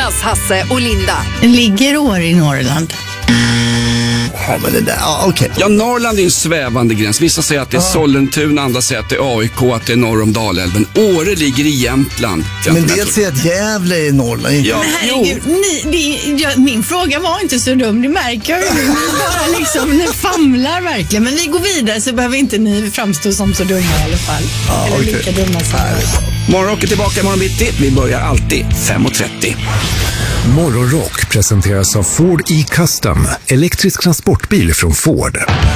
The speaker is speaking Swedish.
Jonas, Hasse och Linda. Ligger Åre i Norrland? Ja, men det där, okej. Ja, Norrland är en svävande gräns. Vissa säger att det är Sollentuna, andra säger att det är AIK, att det är norr om Dalälven. Åre ligger i Jämtland. Men dels säger att Gävle är i Norrland. Ja, Men herregud, min fråga var inte så dum, det märker jag ju. Ni bara liksom, ni famlar verkligen. Men vi går vidare så behöver inte ni framstå som så dumma i alla fall. Eller lika dumma som jag. Morgonrock är tillbaka imorgon bitti. Vi börjar alltid 5:30. Morgonrock presenteras av Ford E-Custom, elektrisk transportbil från Ford.